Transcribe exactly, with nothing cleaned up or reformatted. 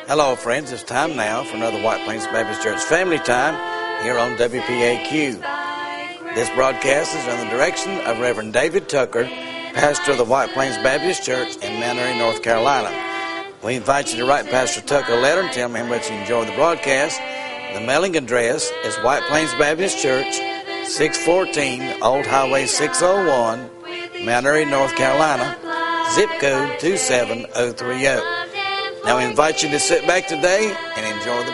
Hello, friends. It's time now for another White Plains Baptist Church Family Time here on W P A Q. This broadcast is under the direction of Reverend David Tucker, pastor of the White Plains Baptist Church in Mount Airy, North Carolina. We invite you to write Pastor Tucker a letter and tell him how much you enjoy the broadcast. The mailing address is White Plains Baptist Church, six fourteen Old Highway six oh one, Mount Airy, North Carolina, zip code two seven oh three oh. Now we invite you to sit back today and enjoy the